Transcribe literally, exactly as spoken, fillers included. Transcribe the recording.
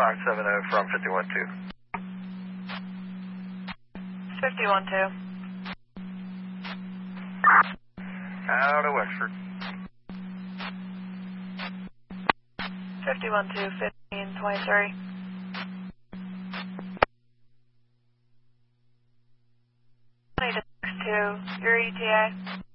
five seven zero from fifty-one two. fifty-one two. Out of Wexford. fifty-one two, fifteen twenty-three. twenty-six two, your E T A.